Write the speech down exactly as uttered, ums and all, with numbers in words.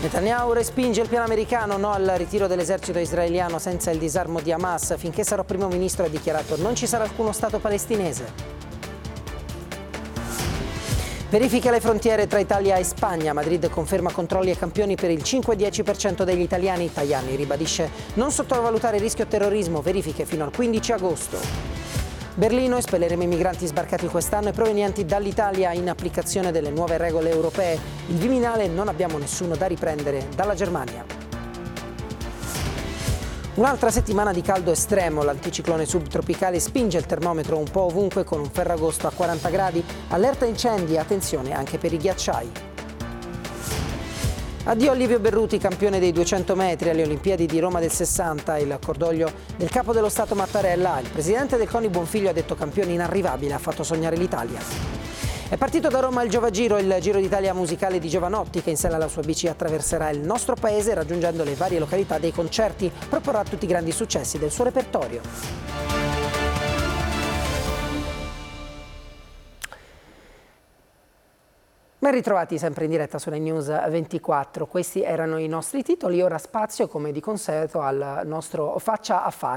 Netanyahu respinge il piano americano, no al ritiro dell'esercito israeliano senza il disarmo di Hamas. Finché sarò primo ministro, ha dichiarato, non ci sarà alcuno Stato palestinese. Verifiche alle frontiere tra Italia e Spagna. Madrid conferma controlli e campioni per il cinque dieci per cento degli italiani. Tajani ribadisce non sottovalutare il rischio terrorismo. Verifiche fino al quindici agosto. Berlino, espelleremo i migranti sbarcati quest'anno e provenienti dall'Italia in applicazione delle nuove regole europee. Il Viminale, non abbiamo nessuno da riprendere dalla Germania. Un'altra settimana di caldo estremo, l'anticiclone subtropicale spinge il termometro un po' ovunque con un ferragosto a quaranta gradi, allerta incendi e attenzione anche per i ghiacciai. Addio a Livio Berruti, campione dei duecento metri alle Olimpiadi di Roma del sessanta, il cordoglio del capo dello Stato Mattarella. Il presidente del CONI Bonfiglio ha detto campione inarrivabile, ha fatto sognare l'Italia. È partito da Roma il Giovagiro, il Giro d'Italia musicale di Giovanotti, che in sella alla sua bici attraverserà il nostro paese raggiungendo le varie località dei concerti, proporrà tutti i grandi successi del suo repertorio. Ben ritrovati sempre in diretta sulle News ventiquattro, questi erano i nostri titoli, ora spazio come di consueto al nostro faccia a faccia.